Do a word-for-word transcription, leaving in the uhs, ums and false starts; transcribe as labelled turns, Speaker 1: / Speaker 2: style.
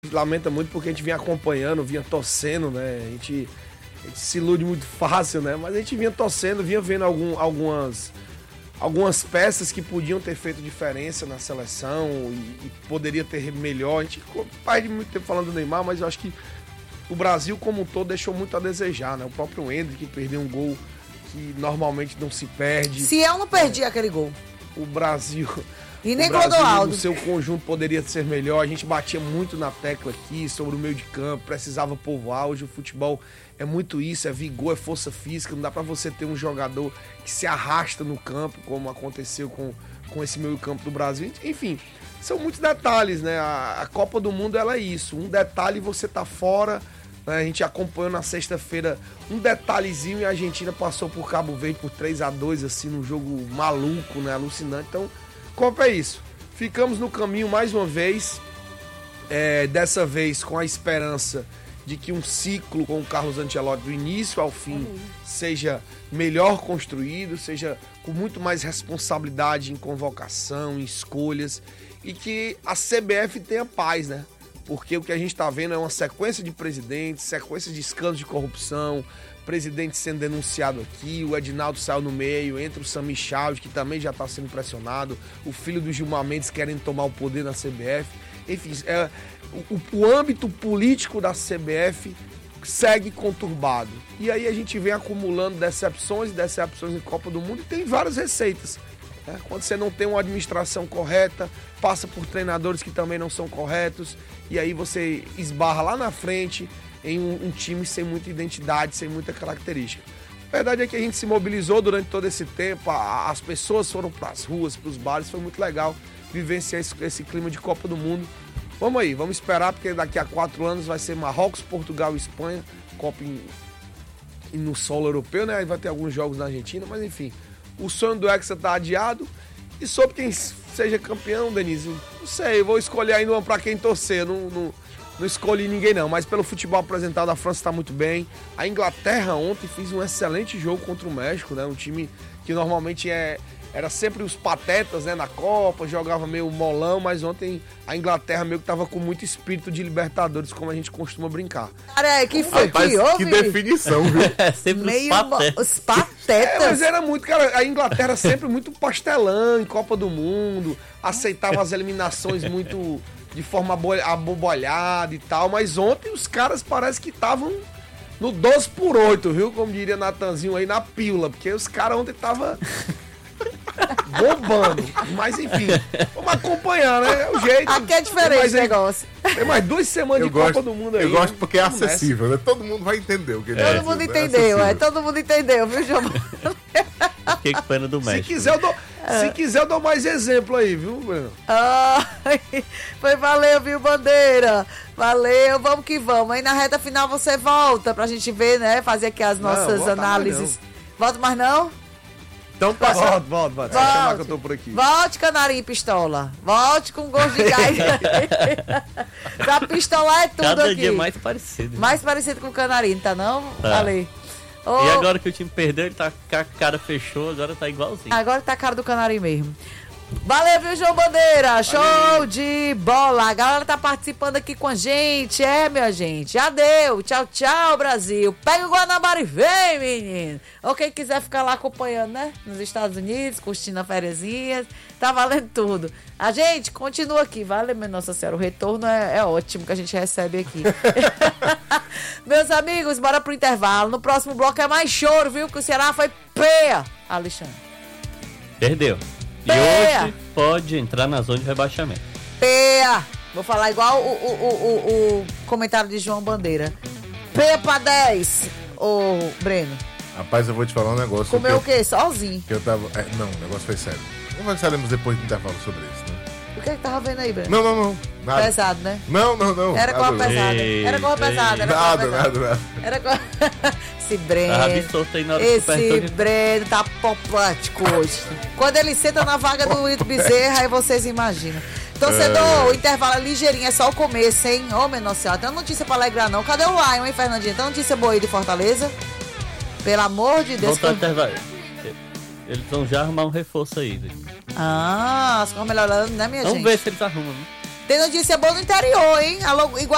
Speaker 1: lamenta muito porque a gente vinha acompanhando, vinha torcendo, né? A gente, a gente se ilude muito fácil, né? Mas a gente vinha torcendo, vinha vendo algum, algumas, algumas peças que podiam ter feito diferença na seleção e, e poderia ter melhor. A gente perde muito tempo falando do Neymar, mas eu acho que o Brasil como um todo deixou muito a desejar, né? O próprio Endrick perdeu um gol que normalmente não se perde.
Speaker 2: Se eu não perdi é. aquele gol.
Speaker 1: O Brasil...
Speaker 2: E nem
Speaker 1: o Brasil,
Speaker 2: Clodoaldo.
Speaker 1: no seu conjunto poderia ser melhor. A gente batia muito na tecla aqui sobre o meio de campo, precisava povoar. Hoje o futebol é muito isso, é vigor, é força física. Não dá pra você ter um jogador que se arrasta no campo, como aconteceu com, com esse meio campo do Brasil. Enfim, são muitos detalhes, né? A, a Copa do Mundo, ela é isso. Um detalhe você tá fora, né? A gente acompanhou na sexta-feira um detalhezinho e a Argentina passou por Cabo Verde por três a dois, assim, num jogo maluco, né? Alucinante. Então, Copa é isso. Ficamos no caminho mais uma vez, é, dessa vez com a esperança de que um ciclo com o Carlos Ancelotti do início ao fim uhum. seja melhor construído, seja com muito mais responsabilidade em convocação, em escolhas, e que a C B F tenha paz, né? Porque o que a gente está vendo é uma sequência de presidentes, sequência de escândalos de corrupção, presidente sendo denunciado aqui, o Edinaldo saiu no meio, entra o Sami Chaves, que também já está sendo pressionado, o filho do Gilmar Mendes querendo tomar o poder na C B F. Enfim, é, o, o âmbito político da C B F segue conturbado. E aí a gente vem acumulando decepções e decepções em Copa do Mundo e tem várias receitas. Né? Quando você não tem uma administração correta, passa por treinadores que também não são corretos, e aí você esbarra lá na frente em um, um time sem muita identidade, sem muita característica. A verdade é que a gente se mobilizou durante todo esse tempo, a, as pessoas foram para as ruas, para os bares, foi muito legal vivenciar esse, esse clima de Copa do Mundo. Vamos aí, vamos esperar, porque daqui a quatro anos vai ser Marrocos, Portugal e Espanha, Copa em, em, no solo europeu, né? Aí vai ter alguns jogos na Argentina, mas enfim, o sonho do Hexa tá adiado. E sobre quem seja campeão, Denise, não sei, eu vou escolher ainda uma para quem torcer, não... não Não escolhi ninguém não, mas pelo futebol apresentado a França está muito bem. A Inglaterra ontem fez um excelente jogo contra o México, né? Um time que normalmente é, era sempre os patetas, né? Na Copa, jogava meio molão, mas ontem a Inglaterra meio que tava com muito espírito de Libertadores, como a gente costuma brincar.
Speaker 2: Cara, que foi
Speaker 3: Rapaz,
Speaker 2: que houve?
Speaker 3: Que definição, viu?
Speaker 4: É sempre
Speaker 2: meio
Speaker 4: os patetas.
Speaker 2: Os patetas.
Speaker 1: É, mas era muito, cara, a Inglaterra sempre muito pastelão em Copa do Mundo, aceitava as eliminações muito... de forma abobolhada e tal, mas ontem os caras parece que estavam no doze por oito, viu? Como diria Natanzinho aí, na pílula, porque os caras ontem estavam bombando. Mas enfim, vamos acompanhar, né? É o jeito.
Speaker 2: Aqui é diferente esse negócio.
Speaker 1: Tem mais duas semanas
Speaker 3: Eu
Speaker 1: de
Speaker 3: gosto,
Speaker 1: Copa do Mundo aí.
Speaker 3: Eu gosto porque é
Speaker 1: Vamos
Speaker 3: acessível, né? Todo mundo vai entender o que ele
Speaker 2: Todo
Speaker 3: é,
Speaker 2: mundo
Speaker 3: é
Speaker 2: entendeu, é,
Speaker 3: acessível.
Speaker 2: todo mundo entendeu, viu, João?
Speaker 4: Fiquei com pena do México.
Speaker 1: Se quiser, eu dou, se quiser, eu dou mais exemplo aí, viu, Breno?
Speaker 2: Ai, foi, valeu, viu, Bandeira? Valeu, vamos que vamos. Aí na reta final você volta pra gente ver, né? Fazer aqui as nossas
Speaker 1: volta
Speaker 2: análises. Volta mais não?
Speaker 3: Então tá.
Speaker 1: Volta, volta, volta. Só chamar que eu tô por aqui.
Speaker 2: Volte, Canarinho Pistola. Volte com gosto de gás. Pra pistolar é tudo
Speaker 4: Cada
Speaker 2: aqui.
Speaker 4: dia mais parecido.
Speaker 2: Mais parecido com o Canarinho, tá não?
Speaker 4: Tá.
Speaker 2: Falei. Ô,
Speaker 4: E agora que o time perdeu, ele tá com a cara fechou, agora tá igualzinho.
Speaker 2: agora tá a cara do Canarinho mesmo. Valeu, viu, João Bandeira? Show
Speaker 1: Valeu.
Speaker 2: de bola. A galera tá participando aqui com a gente. É, minha gente. Adeus. Tchau, tchau, Brasil. Pega o Guanabara e vem, menino. Ou quem quiser ficar lá acompanhando, né? Nos Estados Unidos, curtindo a fériasinhas. Tá valendo tudo. A gente continua aqui. Vale, minha Nossa Senhora. O retorno é, é ótimo que a gente recebe aqui. Meus amigos, bora pro intervalo. No próximo bloco é mais choro, viu? Que o Ceará foi peia, Alexandre.
Speaker 4: Perdeu. E
Speaker 2: Peia.
Speaker 4: hoje pode entrar na zona de rebaixamento.
Speaker 2: Peia. Vou falar igual o, o, o, o, o comentário de João Bandeira. Peia pra dez, ô Breno.
Speaker 3: Rapaz, eu vou te falar um negócio.
Speaker 2: Comeu
Speaker 3: que
Speaker 2: o quê? Sozinho.
Speaker 3: eu, que eu tava. É, não, o negócio foi sério. Conversaremos depois do intervalo sobre isso, né?
Speaker 2: O que é que tava vendo aí, Breno?
Speaker 3: Não, não, não. Nada.
Speaker 2: Pesado, né?
Speaker 3: Não, não, não.
Speaker 2: Era com a
Speaker 3: nada,
Speaker 2: pesada.
Speaker 4: Ei,
Speaker 2: Era com a
Speaker 4: ei.
Speaker 2: pesada. Era
Speaker 3: Nada,
Speaker 2: com a pesada.
Speaker 3: nada, nada.
Speaker 2: Era com a... Esse Breno.
Speaker 4: Tava absorto aí na hora que o
Speaker 2: Esse
Speaker 4: Supertone-
Speaker 2: Breno tá poplático hoje. Quando ele senta na vaga do Wilton Bezerra, aí vocês imaginam. Torcedor, o intervalo é ligeirinho, é só o começo, hein? Ô, meu Nossa Senhora, tem notícia pra alegrar, não. Cadê o Lion, hein, Fernandinho? Tem notícia boa aí de Fortaleza? Pelo amor de Deus.
Speaker 4: Voltar ao intervalo. Eles vão já arrumar um reforço aí. Né?
Speaker 2: Ah, as coisas melhorando, né, minha
Speaker 4: Vamos
Speaker 2: gente?
Speaker 4: ver se eles arrumam. Né?
Speaker 2: Tem notícia boa no interior, hein? Alô, igual